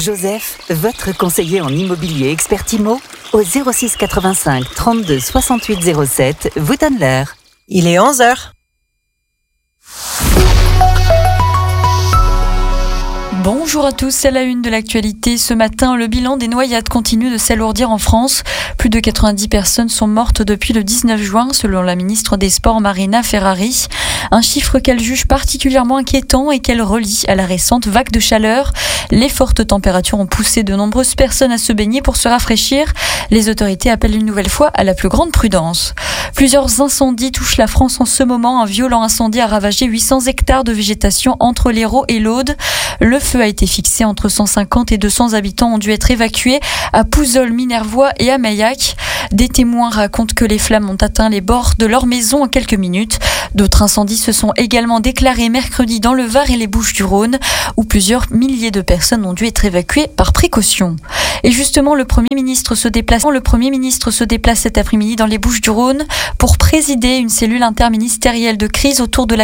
Joseph, votre conseiller en immobilier expert IMO, au 06 85 32 68 07, vous donne l'heure. Il est 11h. Bonjour à tous, c'est la une de l'actualité. Ce matin, le bilan des noyades continue de s'alourdir en France. Plus de 90 personnes sont mortes depuis le 19 juin, selon la ministre des Sports Marina Ferrari. Un chiffre qu'elle juge particulièrement inquiétant et qu'elle relie à la récente vague de chaleur. Les fortes températures ont poussé de nombreuses personnes à se baigner pour se rafraîchir. Les autorités appellent une nouvelle fois à la plus grande prudence. Plusieurs incendies touchent la France en ce moment. Un violent incendie a ravagé 800 hectares de végétation entre l'Hérault et l'Aude. Le feu a été fixé entre 150 et 200 habitants ont dû être évacués à Pouzol, Minervois et à Maillac. Des témoins racontent que les flammes ont atteint les bords de leur maison en quelques minutes. D'autres incendies se sont également déclarés mercredi dans le Var et les Bouches-du-Rhône, où plusieurs milliers de personnes ont dû être évacuées par précaution. Et justement, le Premier ministre se déplace cet après-midi dans les Bouches-du-Rhône pour présider une cellule interministérielle de crise autour de la